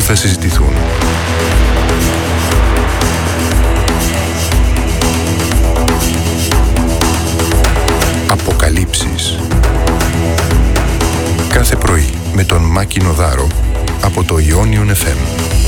θα συζητηθούν. Αποκαλύψεις. Κάθε πρωί με τον Μάκη Νοδάρο από το Ionion FM.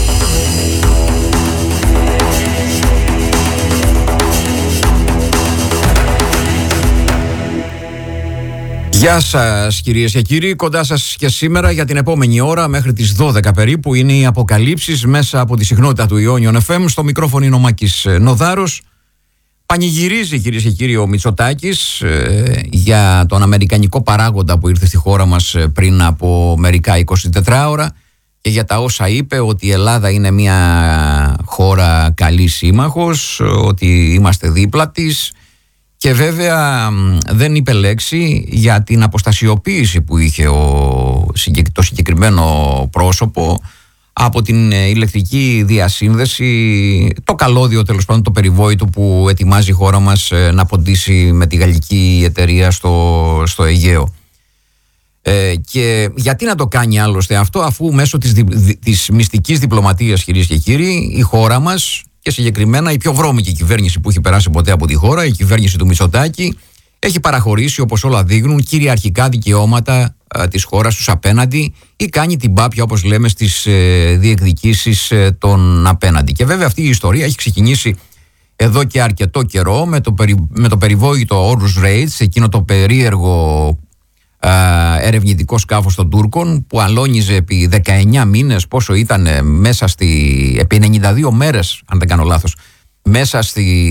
Γεια σας κυρίες και κύριοι, κοντά σας και σήμερα για την επόμενη ώρα μέχρι τις 12 περίπου είναι οι αποκαλύψεις μέσα από τη συχνότητα του Ionion FM. Στο μικρόφωνο είναι ο Μάκης Νοδάρος. Πανηγυρίζει κυρίες και κύριοι ο Μητσοτάκης για τον αμερικανικό παράγοντα που ήρθε στη χώρα μας πριν από μερικά 24 ώρα και για τα όσα είπε, ότι η Ελλάδα είναι μια χώρα καλή σύμμαχος, ότι είμαστε δίπλα της. Και βέβαια δεν είπε λέξη για την αποστασιοποίηση που είχε το συγκεκριμένο πρόσωπο από την ηλεκτρική διασύνδεση, το καλώδιο τέλος πάντων, το περιβόητο που ετοιμάζει η χώρα μας να ποντίσει με τη γαλλική εταιρεία στο Αιγαίο. Και γιατί να το κάνει άλλωστε αυτό, αφού μέσω της μυστικής διπλωματίας, κυρίες και κύριοι, η χώρα μας, και συγκεκριμένα η πιο βρώμικη κυβέρνηση που έχει περάσει ποτέ από τη χώρα, η κυβέρνηση του Μητσοτάκη, έχει παραχωρήσει, όπως όλα δείχνουν, κυριαρχικά δικαιώματα της χώρας τους απέναντι ή κάνει την πάπια, όπως λέμε, στις διεκδικήσεις των απέναντι. Και βέβαια αυτή η ιστορία έχει ξεκινήσει εδώ και αρκετό καιρό με το περιβόητο Όρους Raids, εκείνο το περίεργο ερευνητικό σκάφος των Τούρκων που αλώνιζε επί 19 μήνες, πόσο ήταν μέσα επί 92 μέρες αν δεν κάνω λάθος, μέσα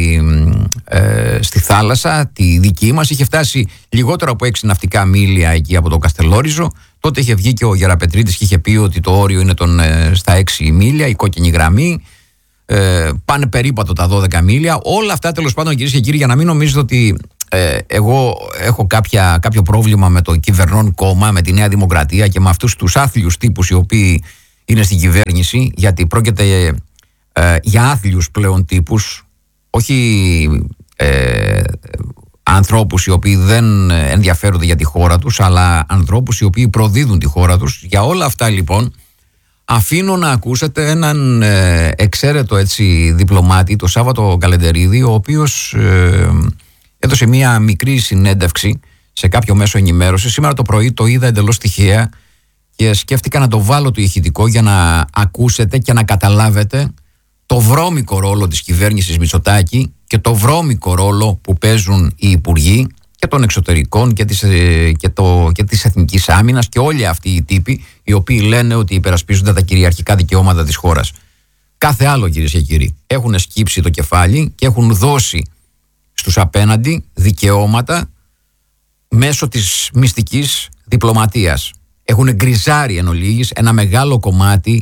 στη θάλασσα τη δική μας. Είχε φτάσει λιγότερο από 6 ναυτικά μίλια εκεί από το Καστελόριζο. Τότε είχε βγει και ο Γεραπετρίτης και είχε πει ότι το όριο είναι στα 6 μίλια, η κόκκινη γραμμή. Πάνε περίπατο τα 12 μίλια. Όλα αυτά τέλος πάντων, κυρίες και κύριοι, για να μην νομίζετε ότι εγώ έχω κάποιο πρόβλημα με το κυβερνών κόμμα, με τη Νέα Δημοκρατία και με αυτούς τους άθλιους τύπους οι οποίοι είναι στην κυβέρνηση, γιατί πρόκειται για άθλιους πλέον τύπους, όχι ανθρώπους οι οποίοι δεν ενδιαφέρονται για τη χώρα τους, αλλά ανθρώπους οι οποίοι προδίδουν τη χώρα τους. Για όλα αυτά λοιπόν αφήνω να ακούσετε έναν εξαίρετο έτσι διπλωμάτη, το Σάββατο Καλεντερίδη, ο οποίος έδωσε μία μικρή συνέντευξη σε κάποιο μέσο ενημέρωσης. Σήμερα το πρωί το είδα εντελώς τυχαία και σκέφτηκα να το βάλω το ηχητικό για να ακούσετε και να καταλάβετε το βρώμικο ρόλο της κυβέρνησης Μητσοτάκη και το βρώμικο ρόλο που παίζουν οι υπουργοί και των εξωτερικών και της εθνικής άμυνας και όλοι αυτοί οι τύποι οι οποίοι λένε ότι υπερασπίζονται τα κυριαρχικά δικαιώματα της χώρας. Κάθε άλλο, κυρίες και κύριοι. Έχουν σκύψει το κεφάλι και έχουν δώσει στους απέναντι δικαιώματα μέσω της μυστικής διπλωματίας. Έχουν γκριζάρει εν ολίγης ένα μεγάλο κομμάτι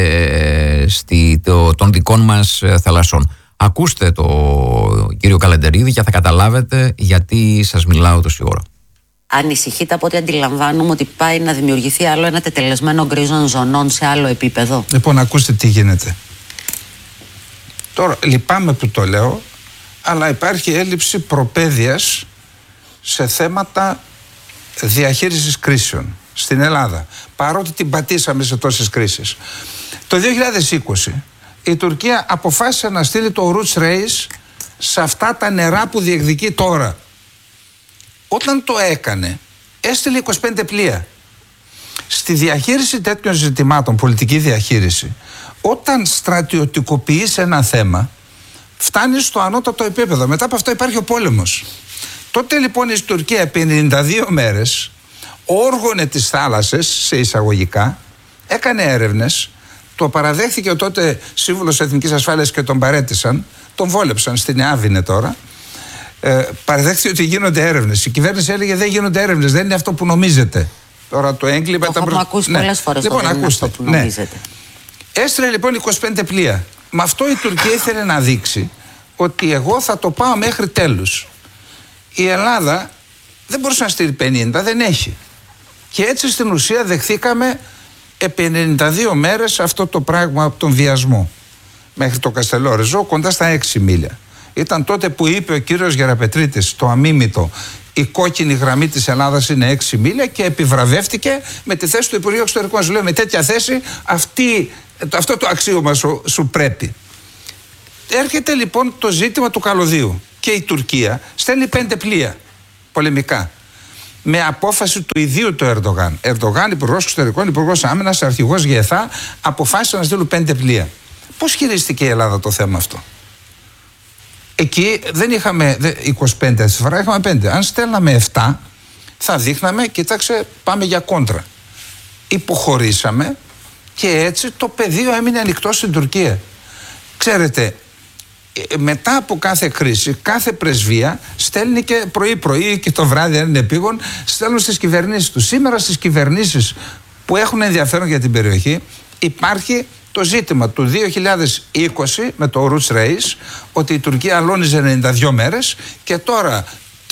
των δικών μας θαλασσών. Ακούστε το κύριο Καλεντερίδη και θα καταλάβετε γιατί σας μιλάω τόση ώρα. Ανησυχείτε από ό,τι αντιλαμβάνομαι ότι πάει να δημιουργηθεί άλλο ένα τετελεσμένο γκρίζων ζωνών σε άλλο επίπεδο? Λοιπόν, ακούστε τι γίνεται. Τώρα, λυπάμαι που το λέω, αλλά υπάρχει έλλειψη προπαίδειας σε θέματα διαχείρισης κρίσεων στην Ελλάδα, παρότι την πατήσαμε σε τόσες κρίσεις. Το 2020 η Τουρκία αποφάσισε να στείλει το Roots Race σε αυτά τα νερά που διεκδικεί τώρα. Όταν το έκανε, έστειλε 25 πλοία. Στη διαχείριση τέτοιων ζητημάτων, πολιτική διαχείριση, όταν στρατιωτικοποιείς ένα θέμα, φτάνει στο ανώτατο επίπεδο. Μετά από αυτό υπάρχει ο πόλεμος. Τότε λοιπόν η Τουρκία επί 92 μέρες όργωνε τις θάλασσες, σε εισαγωγικά, έκανε έρευνες, το παραδέχθηκε ο τότε σύμβουλος Εθνικής Ασφάλειας και τον παρέτησαν, τον βόλεψαν, στην ΕΑΒ είναι τώρα. Παραδέχθηκε ότι γίνονται έρευνες. Η κυβέρνηση έλεγε δεν γίνονται έρευνες, δεν είναι αυτό που νομίζετε. Τώρα το έγκλημα... Το έχουμε ακούσει πολλές φορές. Λοιπόν, δεν είναι αυτό που νομίζετε. Έστειλε λοιπόν 25 πλοία. Με αυτό η Τουρκία ήθελε να δείξει ότι εγώ θα το πάω μέχρι τέλους. Η Ελλάδα δεν μπορούσε να στείλει 50, δεν έχει. Και έτσι στην ουσία δεχθήκαμε επί 92 μέρες αυτό το πράγμα από τον βιασμό. Μέχρι το Καστελόριζο, κοντά στα 6 μίλια. Ήταν τότε που είπε ο κύριος Γεραπετρίτης, το αμίμητο, η κόκκινη γραμμή της Ελλάδας είναι 6 μίλια και επιβραβεύτηκε με τη θέση του Υπουργείου Εξωτερικών. Μας λέει με τέτοια θέση αυτοί Αυτό το αξίωμα σου πρέπει. Έρχεται λοιπόν το ζήτημα του καλωδίου και η Τουρκία στέλνει 5 πλοία πολεμικά με απόφαση του ιδίου του Ερντογάν. Ερντογάν, υπουργός εξωτερικών, υπουργός άμυνας, αρχηγός ΓΕΘΑ, αποφάσισαν να στείλουν 5 πλοία. Πώς χειρίστηκε η Ελλάδα το θέμα αυτό? Εκεί δεν είχαμε 25 αυτή τη φορά, είχαμε 5. Αν στέλναμε 7, θα δείχναμε, κοίταξε, πάμε για κόντρα. Υποχωρήσαμε και έτσι το πεδίο έμεινε ανοιχτό στην Τουρκία. Ξέρετε, μετά από κάθε κρίση, κάθε πρεσβεία στέλνει και πρωί-πρωί και το βράδυ, αν είναι επίγον, στέλνουν στις κυβερνήσεις τους. Σήμερα στις κυβερνήσεις που έχουν ενδιαφέρον για την περιοχή υπάρχει το ζήτημα του 2020 με το Roots Race, ότι η Τουρκία αλώνιζε 92 μέρες και τώρα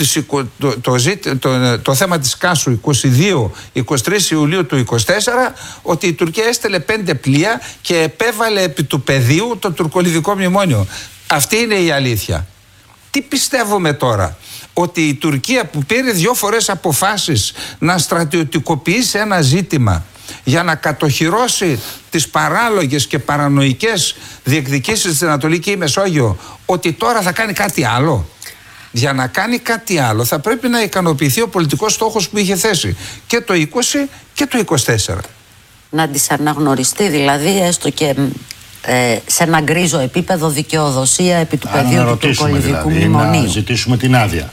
το θέμα της Κάσου 22-23 Ιουλίου του 2024, ότι η Τουρκία έστελε 5 πλοία και επέβαλε επί του πεδίου το τουρκολιβικό μνημόνιο. Αυτή είναι η αλήθεια. Τι πιστεύουμε τώρα? Ότι η Τουρκία που πήρε 2 φορές αποφάσεις να στρατιωτικοποιήσει ένα ζήτημα για να κατοχυρώσει τις παράλογες και παρανοϊκές διεκδικήσεις στην Ανατολική Μεσόγειο, ότι τώρα θα κάνει κάτι άλλο? Για να κάνει κάτι άλλο θα πρέπει να ικανοποιηθεί ο πολιτικός στόχος που είχε θέσει και το 20 και το 24. Να αντισαναγνωριστεί δηλαδή έστω και σε ένα γκρίζο επίπεδο δικαιοδοσία επί του πεδίου του τουρκολιβικού μνημονίου. Να ζητήσουμε την άδεια.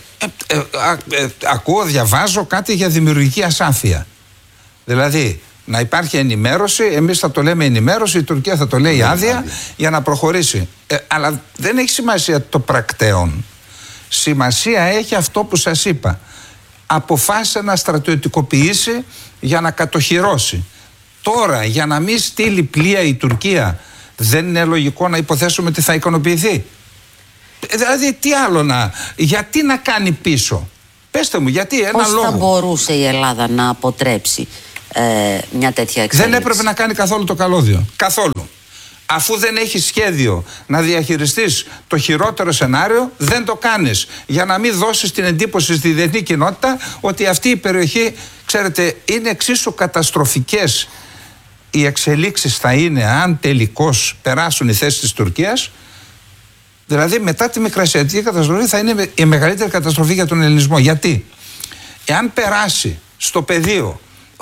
Ακούω, διαβάζω κάτι για δημιουργική ασάφεια. Δηλαδή να υπάρχει ενημέρωση, εμείς θα το λέμε ενημέρωση, η Τουρκία θα το λέει άδεια για να προχωρήσει. Αλλά δεν έχει σημασία το πρακτέον. Σημασία έχει αυτό που σας είπα. Αποφάσισε να στρατιωτικοποιήσει για να κατοχυρώσει. Τώρα, για να μην στείλει πλοία η Τουρκία, δεν είναι λογικό να υποθέσουμε ότι θα ικανοποιηθεί? Δηλαδή τι άλλο γιατί να κάνει πίσω? Πέστε μου, γιατί ένα πώς λόγο. Πώς θα μπορούσε η Ελλάδα να αποτρέψει μια τέτοια εξέλιξη? Δεν έπρεπε να κάνει καθόλου το καλώδιο. Καθόλου. Αφού δεν έχεις σχέδιο να διαχειριστείς το χειρότερο σενάριο, δεν το κάνεις. Για να μην δώσεις την εντύπωση στη διεθνή κοινότητα ότι αυτή η περιοχή, ξέρετε, είναι εξίσου καταστροφικές οι εξελίξεις θα είναι αν τελικώς περάσουν οι θέσεις της Τουρκίας. Δηλαδή μετά τη Μικρασιατική καταστροφή θα είναι η μεγαλύτερη καταστροφή για τον ελληνισμό. Γιατί? Εάν περάσει στο πεδίο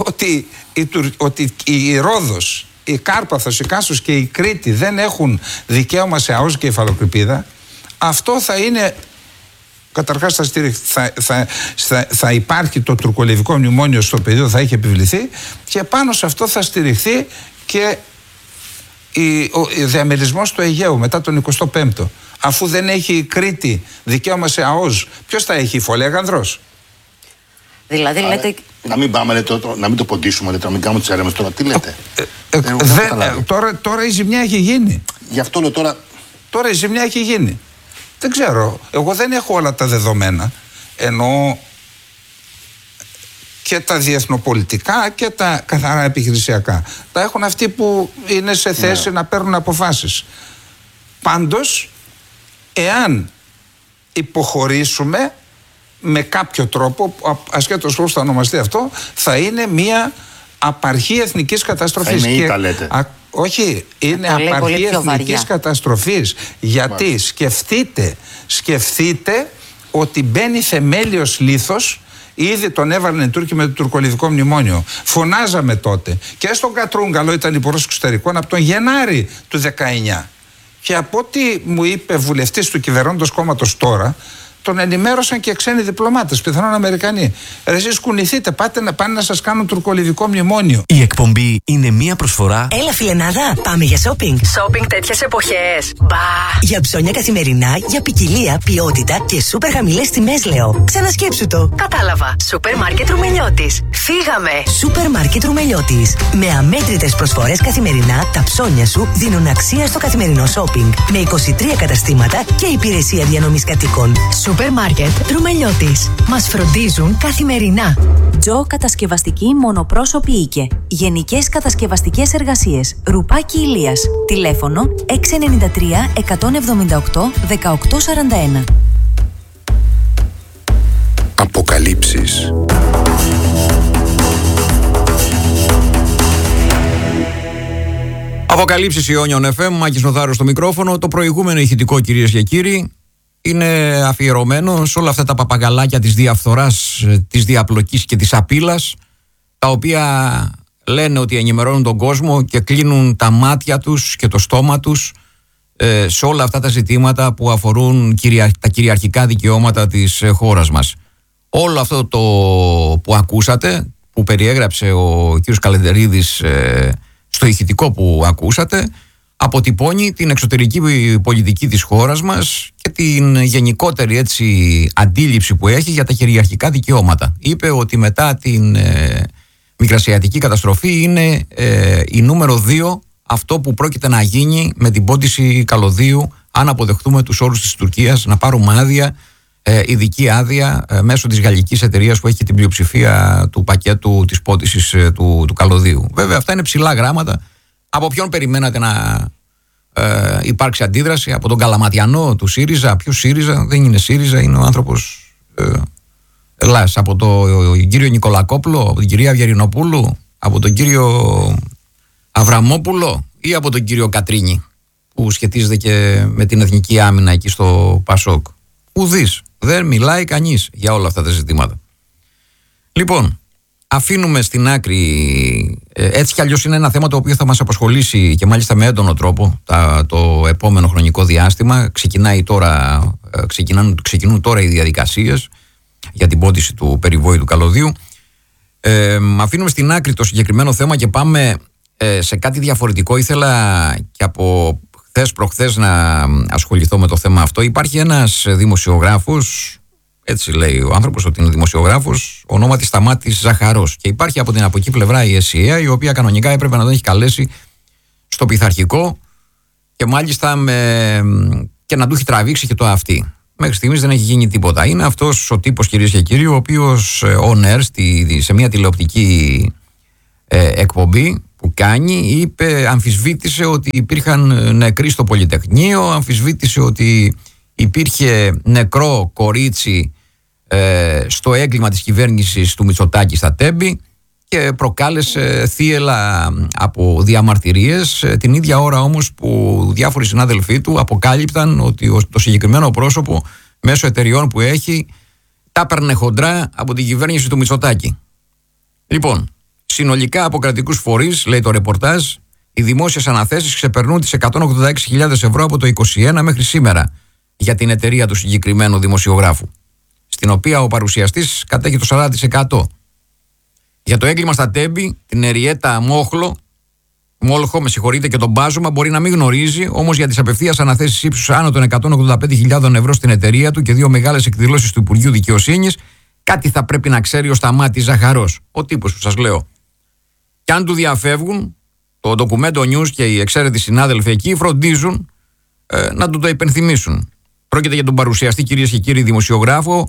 ότι η Ρόδος, η Κάρπαθος, η Κάσος και η Κρήτη δεν έχουν δικαίωμα σε ΑΟΣ και υφαλοκρηπίδα, αυτό θα είναι, καταρχάς θα υπάρχει το τουρκολιβικό μνημόνιο στο πεδίο, θα έχει επιβληθεί και πάνω σε αυτό θα στηριχθεί και ο διαμερισμός του Αιγαίου μετά τον 25ο. Αφού δεν έχει η Κρήτη δικαίωμα σε ΑΟΣ, ποιος θα έχει? Φολέγανδρος? Δηλαδή λέτε... Να μην πάμε, να μην το ποντίσουμε, να μην κάνουμε τις έρευνες τώρα. Τι λέτε? Τώρα η ζημιά έχει γίνει. Γι' αυτό λέω τώρα. Τώρα η ζημιά έχει γίνει. Δεν ξέρω. Εγώ δεν έχω όλα τα δεδομένα. Ενώ και τα διεθνοπολιτικά και τα καθαρά επιχειρησιακά. Τα έχουν αυτοί που είναι σε θέση να παίρνουν αποφάσεις. Πάντως, εάν υποχωρήσουμε με κάποιο τρόπο, ασχέτως πώς θα ονομαστεί αυτό, θα είναι μια απαρχή εθνικής καταστροφής. Θα είναι ήττα, λέτε. Όχι, είναι απαρχή εθνικής καταστροφής. Γιατί σκεφτείτε ότι μπαίνει θεμέλιος λίθος. Ήδη τον έβαλαν οι Τούρκοι με το τουρκολιβικό μνημόνιο. Φωνάζαμε τότε. Και στον Κατρούγκαλο ήταν υπουργός εξωτερικών από τον Γενάρη του 19. Και από ό,τι μου είπε βουλευτής του κυβερνώντος κόμματος τώρα, τον ενημέρωσαν και ξένοι διπλωμάτες, πιθανόν Αμερικανοί. Εσείς κουνηθείτε, πάνε να σας κάνουν τουρκολιβικό μνημόνιο. Η εκπομπή είναι μία προσφορά. Έλα, φιλενάδα, πάμε για shopping. Shopping τέτοιες εποχές. Μπα! Για ψώνια καθημερινά, για ποικιλία, ποιότητα και σούπερ χαμηλές τιμές, λέω. Ξανασκέψου το. Κατάλαβα. Σούπερ μάρκετ Ρουμελιώτης. Φύγαμε. Σούπερ μάρκετ Ρουμελιώτης. Με αμέτρητες προσφορές καθημερινά, τα ψώνια σου δίνουν αξία στο καθημερινό shopping. Με 23 καταστήματα και υπηρεσία διανομής κατοίκων. Σούπερ μάρκετ Ρουμελιώτης. Μας φροντίζουν καθημερινά. Τζο Κατασκευαστική Μονοπρόσωπη Οίκε. Γενικές κατασκευαστικές εργασίες. Ρουπάκι Ηλίας. Τηλέφωνο 693 178 1841. Αποκαλύψεις. Αποκαλύψεις Ιόνιον FM, Μάκης Νοδάρος στο μικρόφωνο. Το προηγούμενο ηχητικό, κυρίες και κύριοι, είναι αφιερωμένο σε όλα αυτά τα παπαγαλάκια της διαφθοράς, της διαπλοκής και της απείλας, τα οποία λένε ότι ενημερώνουν τον κόσμο και κλείνουν τα μάτια τους και το στόμα τους σε όλα αυτά τα ζητήματα που αφορούν τα κυριαρχικά δικαιώματα της χώρας μας. Όλο αυτό το που ακούσατε, που περιέγραψε ο κ. Καλεντερίδης στο ηχητικό που ακούσατε, αποτυπώνει την εξωτερική πολιτική της χώρας μας και την γενικότερη αντίληψη που έχει για τα κυριαρχικά δικαιώματα. Είπε ότι μετά την μικρασιατική καταστροφή είναι η νούμερο 2 αυτό που πρόκειται να γίνει με την πόντιση καλωδίου, αν αποδεχτούμε τους όρους της Τουρκίας, να πάρουμε άδεια, ειδική άδεια μέσω της γαλλικής εταιρείας που έχει την πλειοψηφία του πακέτου της πόντισης του καλωδίου. Βέβαια αυτά είναι ψηλά γράμματα. Από ποιον περιμένατε να υπάρξει αντίδραση? Από τον Καλαματιανό του ΣΥΡΙΖΑ? Ποιο ΣΥΡΙΖΑ? Δεν είναι ΣΥΡΙΖΑ, είναι ο άνθρωπος Ελλάς. Από τον κύριο Νικολακόπουλο, από την κυρία Βιερινοπούλου, από τον κύριο Αβραμόπουλο ή από τον κύριο Κατρίνη, που σχετίζεται και με την εθνική άμυνα εκεί στο Πασόκ? Ουδής. Δεν μιλάει κανείς για όλα αυτά τα ζητήματα. Λοιπόν, αφήνουμε στην άκρη, έτσι κι αλλιώς είναι ένα θέμα το οποίο θα μας απασχολήσει και μάλιστα με έντονο τρόπο το επόμενο χρονικό διάστημα. Ξεκινούν τώρα οι διαδικασίες για την πόντιση του περιβόητου καλωδίου. Αφήνουμε στην άκρη το συγκεκριμένο θέμα και πάμε σε κάτι διαφορετικό. Ήθελα και από προχθές να ασχοληθώ με το θέμα αυτό. Υπάρχει ένας δημοσιογράφος, έτσι λέει ο άνθρωπος ότι είναι δημοσιογράφος, ονόματι Σταμάτης Ζαχαρός, και υπάρχει από την εκεί πλευρά η ΕΣΥΑ, η οποία κανονικά έπρεπε να τον έχει καλέσει στο πειθαρχικό και μάλιστα και να του έχει τραβήξει και το αυτί. Μέχρι στιγμής δεν έχει γίνει τίποτα. Είναι αυτός ο τύπος, κυρίες και κύριοι, ο οποίος on air σε μια τηλεοπτική εκπομπή που κάνει, αμφισβήτησε ότι υπήρχαν νεκροί στο Πολυτεχνείο, αμφισβήτησε ότι υπήρχε νεκρό κορίτσι στο έγκλημα της κυβέρνησης του Μητσοτάκη στα Τέμπη και προκάλεσε θύελλα από διαμαρτυρίες, την ίδια ώρα όμως που διάφοροι συνάδελφοί του αποκάλυπταν ότι το συγκεκριμένο πρόσωπο μέσω εταιριών που έχει τα έπαιρνε χοντρά από την κυβέρνηση του Μητσοτάκη. Λοιπόν, συνολικά από κρατικούς φορείς, λέει το ρεπορτάζ, οι δημόσιες αναθέσεις ξεπερνούν τις 186.000 ευρώ από το 2021 μέχρι σήμερα για την εταιρεία του συγκεκριμένου δημοσιογράφου, στην οποία ο παρουσιαστής κατέχει το 40%. Για το έγκλημα στα Τέμπη, την Εριέτα Μόλχο, και τον μπάζωμα μπορεί να μην γνωρίζει, όμως για τις απευθείας αναθέσεις ύψους άνω των 185.000 ευρώ στην εταιρεία του και 2 μεγάλες εκδηλώσεις του Υπουργείου Δικαιοσύνης, κάτι θα πρέπει να ξέρει ο Σταμάτης Ζαχαρός, ο τύπος που σας λέω. Και αν του διαφεύγουν, το ντοκουμέντο news και οι εξαίρετοι συνάδελφοι εκεί φροντίζουν να του το υπενθυμίσουν. Πρόκειται για τον παρουσιαστή, κυρίες και κύριοι, δημοσιογράφο,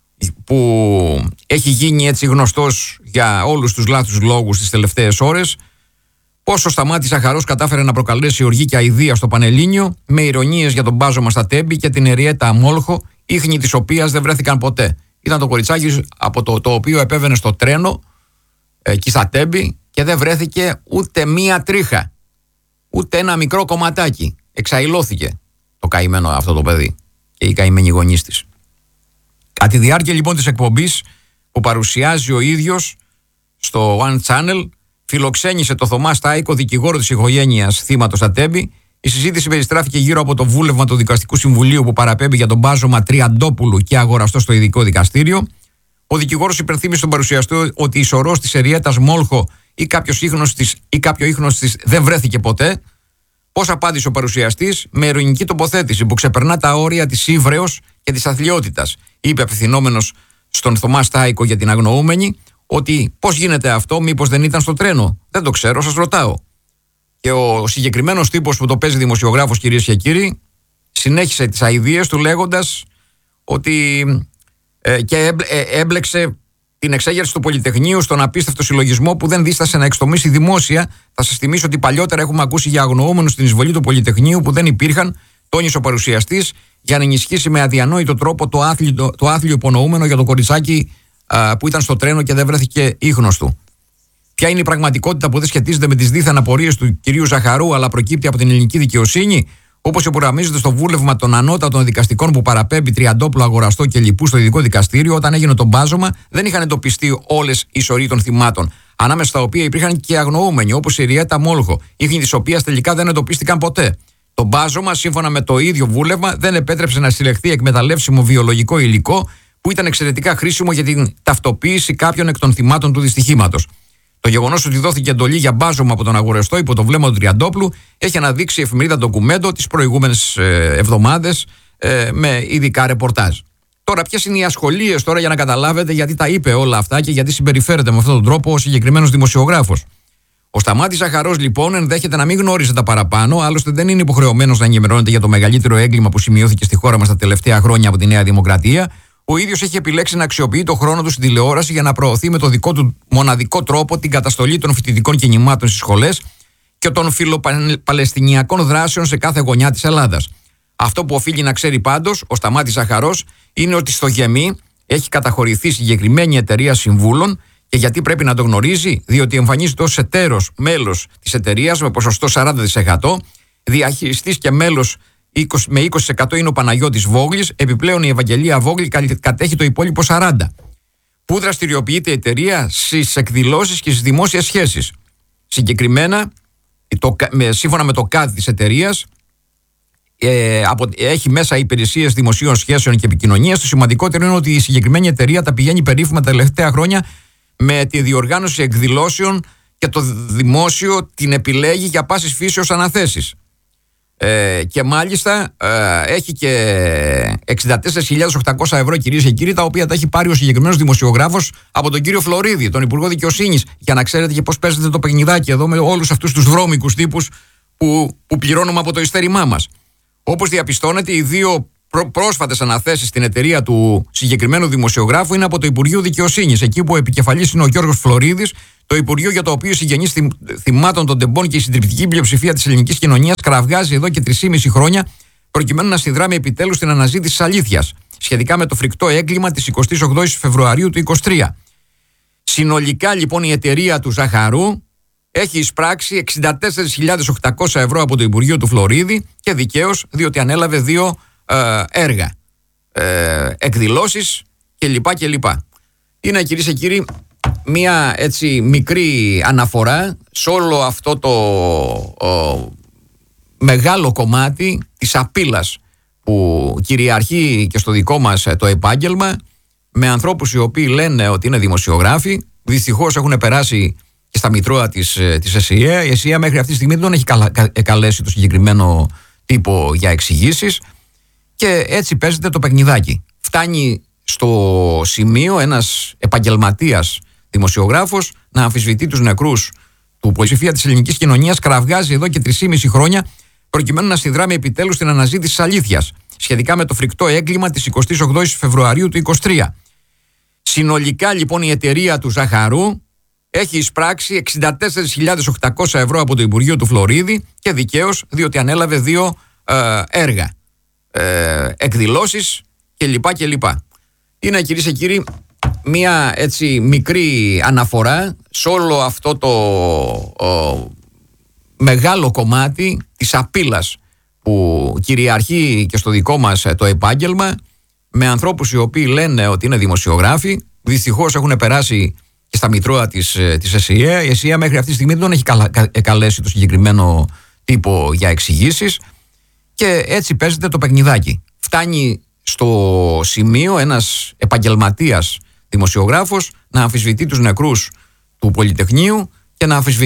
που έχει γίνει έτσι γνωστός για όλους τους λάθους λόγους τις τελευταίες ώρες. Πώς ο Σταμάτης Ζαχαρός κατάφερε να προκαλέσει οργή και αηδία στο Πανελλήνιο με ηρωνίες για τον μπάζωμα στα Τέμπη και την Εριέτα Μόλχο, ίχνη της οποίας δεν βρέθηκαν ποτέ. Ήταν το κοριτσάκι από το οποίο επέβαινε στο τρένο εκεί στα Τέμπη και δεν βρέθηκε ούτε μία τρίχα, ούτε ένα μικρό κομματάκι. Εξαϊλώθηκε το καημένο αυτό το παιδί και οι καημένοι γονείς της. Κατά τη διάρκεια λοιπόν της εκπομπής που παρουσιάζει ο ίδιος στο One Channel, φιλοξένησε το Θωμά Στάικο, δικηγόρο της οικογένειας θύματος στα Τέμπη. Η συζήτηση περιστράφηκε γύρω από το βούλευμα του Δικαστικού Συμβουλίου που παραπέμπει για τον μπάζωμα Τριαντόπουλου και αγοραστό στο ειδικό δικαστήριο. Ο δικηγόρος υπενθύμησε στον παρουσιαστή ότι η σωρός της Εριέτας Μόλχο ή κάποιο ίχνος της δεν βρέθηκε ποτέ. Πώς απάντησε ο παρουσιαστής? Με ειρωνική τοποθέτηση που ξεπερνά τα όρια της ύβρεως και της αθλιότητας. Είπε απευθυνόμενος στον Θωμά Στάικο για την αγνοούμενη ότι πώς γίνεται αυτό, μήπως δεν ήταν στο τρένο? Δεν το ξέρω, σας ρωτάω. Και ο συγκεκριμένος τύπος που το παίζει δημοσιογράφος, κυρίες και κύριοι, συνέχισε τις αηδίες του λέγοντας ότι και έμπλεξε την εξέγερση του Πολυτεχνείου στον απίστευτο συλλογισμό που δεν δίστασε να εξτομίσει δημόσια. Θα σας θυμίσω ότι παλιότερα έχουμε ακούσει για αγνοούμενους στην εισβολή του Πολυτεχνείου που δεν υπήρχαν, τόνισε ο παρουσιαστής, για να ενισχύσει με αδιανόητο τρόπο το άθλιο υπονοούμενο για το κοριτσάκι που ήταν στο τρένο και δεν βρέθηκε ίχνος του. Ποια είναι η πραγματικότητα που δεν σχετίζεται με τις δίθεν απορίες του κυρίου Ζαχαρού, αλλά προκύπτει από την ελληνική δικαιοσύνη, όπως υπογραμμίζεται στο βούλευμα των ανώτατων δικαστικών που παραπέμπει Τριαντόπουλο, Αγοραστό και λοιπού στο ειδικό δικαστήριο, όταν έγινε το μπάζωμα, δεν είχαν εντοπιστεί όλες οι σωροί των θυμάτων, ανάμεσα στα οποία υπήρχαν και αγνοούμενοι, όπως η Ριέτα Μόλχο, ίχνη της οποίας τελικά δεν εντοπίστηκαν ποτέ. Το μπάζωμα, σύμφωνα με το ίδιο βούλευμα, δεν επέτρεψε να συλλεχθεί εκμεταλλεύσιμο βιολογικό υλικό που ήταν εξαιρετικά χρήσιμο για την ταυτοποίηση κάποιων εκ των θυμάτων του δυστυχήματος. Το γεγονός ότι δόθηκε εντολή για μπάζωμα από τον Αγοραστό υπό το βλέμμα του Τριαντόπουλου έχει αναδείξει η εφημερίδα Ντοκουμέντο τις προηγούμενες εβδομάδες με ειδικά ρεπορτάζ. Τώρα, ποιες είναι οι ασχολίες τώρα για να καταλάβετε γιατί τα είπε όλα αυτά και γιατί συμπεριφέρεται με αυτόν τον τρόπο ο συγκεκριμένος δημοσιογράφος. Ο Σταμάτης Ζαχαρός, λοιπόν, ενδέχεται να μην γνώριζε τα παραπάνω, άλλωστε δεν είναι υποχρεωμένος να ενημερώνεται για το μεγαλύτερο έγκλημα που σημειώθηκε στη χώρα μας τα τελευταία χρόνια από τη Νέα Δημοκρατία. Ο ίδιος έχει επιλέξει να αξιοποιεί το χρόνο του στην τηλεόραση για να προωθεί με το δικό του μοναδικό τρόπο την καταστολή των φοιτητικών κινημάτων στις σχολές και των φιλοπαλαιστινιακών δράσεων σε κάθε γωνιά της Ελλάδας. Αυτό που οφείλει να ξέρει πάντως ο Σταμάτης Ζαχαρός είναι ότι στο ΓΕΜΗ έχει καταχωρηθεί συγκεκριμένη εταιρεία συμβούλων. Και γιατί πρέπει να το γνωρίζει? Διότι εμφανίζεται ως εταίρος μέλος της εταιρείας με ποσοστό 40%, διαχειριστής και μέλος με 20% είναι ο Παναγιώτης Βόγλης, επιπλέον η Ευαγγελία Βόγλη κατέχει το υπόλοιπο 40%. Πού δραστηριοποιείται η εταιρεία? Στις εκδηλώσεις και στις δημόσιες σχέσεις. Συγκεκριμένα, σύμφωνα με το ΚΑΔ της εταιρείας, έχει μέσα υπηρεσίες δημοσίων σχέσεων και επικοινωνίας. Το σημαντικότερο είναι ότι η συγκεκριμένη εταιρεία τα πηγαίνει περίφημα τα τελευταία χρόνια με τη διοργάνωση εκδηλώσεων και το δημόσιο την επιλέγει για πάσης φύσεως αναθέσεις. Και μάλιστα έχει και 64.800 ευρώ, κυρίες και κύριοι, τα οποία τα έχει πάρει ο συγκεκριμένος δημοσιογράφος από τον κύριο Φλωρίδη, τον Υπουργό Δικαιοσύνης, για να ξέρετε και πώς παίζεται το παιχνιδάκι εδώ με όλους αυτούς τους βρώμικους τύπους που πληρώνουμε από το ειστέρημά μας. Όπως διαπιστώνεται, οι δύο πρόσφατες αναθέσεις στην εταιρεία του συγκεκριμένου δημοσιογράφου είναι από το Υπουργείο Δικαιοσύνης, εκεί που ο επικεφαλής είναι ο Γιώργος Φλωρίδης, το Υπουργείο για το οποίο οι συγγενείς θυμάτων των τεμπών και η συντριπτική πλειοψηφία της ελληνικής κοινωνίας κραυγάζει εδώ και 3,5 χρόνια, προκειμένου να συνδράμει επιτέλους την αναζήτηση της αλήθειας σχετικά με το φρικτό έγκλημα της 28ης Φεβρουαρίου του 2023. Συνολικά, λοιπόν, η εταιρεία του Ζαχαρού έχει εισπράξει 64.800 ευρώ από το Υπουργείο του Φλωρίδη και δικαίως, διότι ανέλαβε 2 έργα, εκδηλώσεις κλπ. Είναι, κυρίες και κύριοι, μία έτσι μικρή αναφορά σε όλο αυτό το μεγάλο κομμάτι της απειλής που κυριαρχεί και στο δικό μας το επάγγελμα, με ανθρώπους οι οποίοι λένε ότι είναι δημοσιογράφοι. Δυστυχώς έχουν περάσει και στα μητρώα της ΕΣΥΑ. Η ΕΣΥΑ μέχρι αυτή τη στιγμή δεν έχει καλέσει το συγκεκριμένο τύπο για εξηγήσεις και έτσι παίζεται το παιχνιδάκι. Φτάνει στο σημείο ένας επαγγελματίας δημοσιογράφος να αμφισβητεί τους νεκρούς του πλειοψηφία της ελληνικής κοινωνίας, κραυγάζει εδώ και 3,5 χρόνια προκειμένου να συνδράμει επιτέλους την αναζήτηση της αλήθειας σχετικά με το φρικτό έγκλημα της 28ης Φεβρουαρίου του 2023. Συνολικά, λοιπόν, η εταιρεία του Ζαχαρού έχει εισπράξει 64.800 ευρώ από το Υπουργείο του Φλωρίδη και δικαίως, διότι ανέλαβε 2 έργα, εκδηλώσεις κλπ. Είναι, κυρίες και κύριοι, μία έτσι μικρή αναφορά σε όλο αυτό το μεγάλο κομμάτι της απειλής που κυριαρχεί και στο δικό μας το επάγγελμα, με ανθρώπους οι οποίοι λένε ότι είναι δημοσιογράφοι. Δυστυχώς έχουν περάσει και στα μητρώα της ΕΣΥΑ. Η ΕΣΥΑ μέχρι αυτή τη στιγμή δεν έχει καλέσει το συγκεκριμένο τύπο για εξηγήσεις και έτσι παίζεται το παιχνιδάκι. Φτάνει στο σημείο ένας επαγγελματίας δημοσιογράφος να αμφισβητεί τους νεκρούς του Πολυτεχνείου και να αμφισβητεί